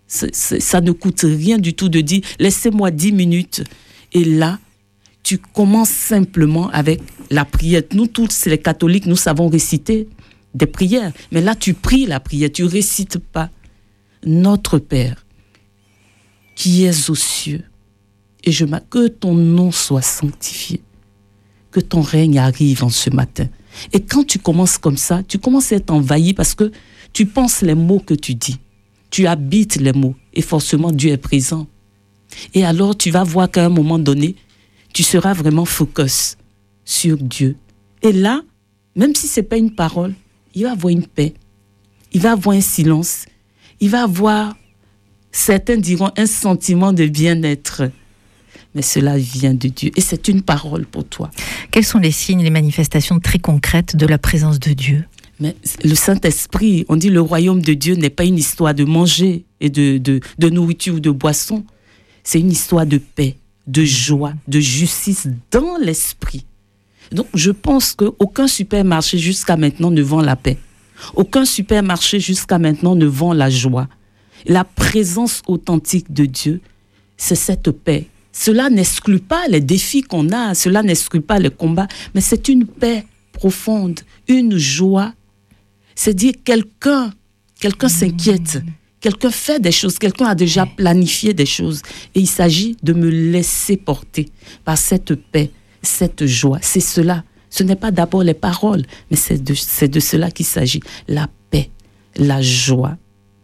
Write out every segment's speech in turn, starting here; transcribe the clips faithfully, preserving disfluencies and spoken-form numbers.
C'est, c'est, ça ne coûte rien du tout de dire « laissez-moi dix minutes ». Et là, tu commences simplement avec la prière. Nous tous, les catholiques, nous savons réciter des prières. Mais là, tu pries la prière, tu ne récites pas. Notre Père, qui es aux cieux, et je m'a... que ton nom soit sanctifié, que ton règne arrive en ce matin. Et quand tu commences comme ça, tu commences à être envahi parce que tu penses les mots que tu dis. Tu habites les mots et forcément Dieu est présent. Et alors tu vas voir qu'à un moment donné, tu seras vraiment focus sur Dieu. Et là, même si ce n'est pas une parole, il va avoir une paix, il va avoir un silence, il va avoir, certains diront, un sentiment de bien-être. Mais cela vient de Dieu et c'est une parole pour toi. Quels sont les signes, les manifestations très concrètes de la présence de Dieu ? Mais le Saint-Esprit, on dit le royaume de Dieu n'est pas une histoire de manger et de, de, de nourriture ou de boisson. C'est une histoire de paix, de joie, de justice dans l'esprit. Donc je pense qu'aucun supermarché jusqu'à maintenant ne vend la paix. Aucun supermarché jusqu'à maintenant ne vend la joie. La présence authentique de Dieu, c'est cette paix. Cela n'exclut pas les défis qu'on a, cela n'exclut pas les combats, mais c'est une paix profonde, une joie. C'est dire quelqu'un, quelqu'un s'inquiète, quelqu'un fait des choses, quelqu'un a déjà planifié des choses. Et il s'agit de me laisser porter par cette paix, cette joie. C'est cela. Ce n'est pas d'abord les paroles, mais c'est de, c'est de cela qu'il s'agit. La paix, la joie,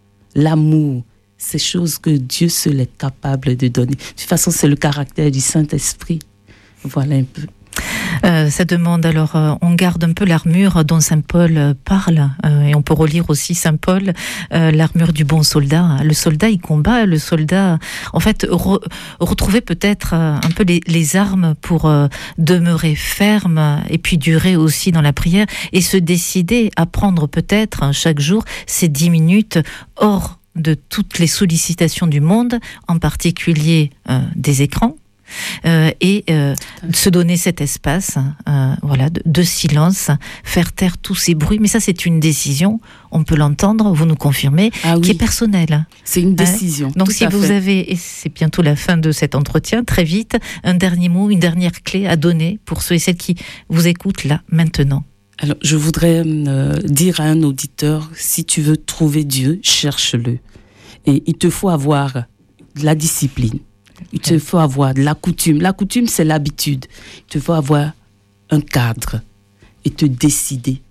l'amour, ces choses que Dieu seul est capable de donner. De toute façon, c'est le caractère du Saint-Esprit. Voilà un peu. Euh, ça demande alors, euh, on garde un peu l'armure dont Saint Paul euh, parle, euh, et on peut relire aussi Saint Paul, euh, l'armure du bon soldat. Le soldat, il combat, le soldat, en fait, re, retrouver peut-être euh, un peu les, les armes pour euh, demeurer ferme et puis durer aussi dans la prière et se décider à prendre peut-être hein, chaque jour ces dix minutes hors de toutes les sollicitations du monde, en particulier euh, des écrans. Euh, et euh, se donner cet espace euh, voilà, de, de silence, faire taire tous ces bruits. Mais ça, c'est une décision, on peut l'entendre, vous nous confirmez, ah oui. qui est personnelle. C'est une décision. Hein Donc si vous fait. avez, et c'est bientôt la fin de cet entretien, très vite, un dernier mot, une dernière clé à donner pour ceux et celles qui vous écoutent là, maintenant. Alors, je voudrais euh, dire à un auditeur, si tu veux trouver Dieu, cherche-le. Et il te faut avoir de la discipline. Il te faut avoir de la coutume. La coutume, c'est l'habitude. Il te faut avoir un cadre et te décider.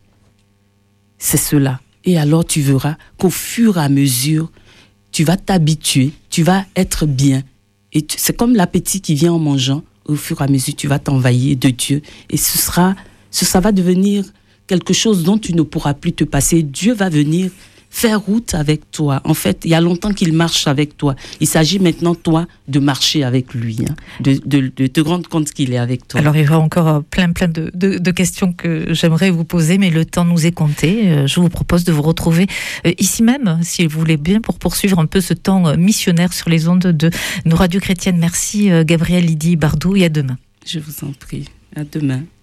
C'est cela. Et alors, tu verras qu'au fur et à mesure, tu vas t'habituer, tu vas être bien. Et tu, c'est comme l'appétit qui vient en mangeant. Au fur et à mesure, tu vas t'envahir de Dieu. Et ce sera, ce, ça va devenir quelque chose dont tu ne pourras plus te passer. Dieu va venir faire route avec toi. En fait, il y a longtemps qu'il marche avec toi. Il s'agit maintenant, toi, de marcher avec lui, hein, de, de, de te rendre compte qu'il est avec toi. Alors, il y aura encore plein, plein de, de, de questions que j'aimerais vous poser, mais le temps nous est compté. Je vous propose de vous retrouver ici même, si vous voulez bien, pour poursuivre un peu ce temps missionnaire sur les ondes de nos radios chrétiennes. Merci, Gabrielle Lydie Bardou, et à demain. Je vous en prie. À demain.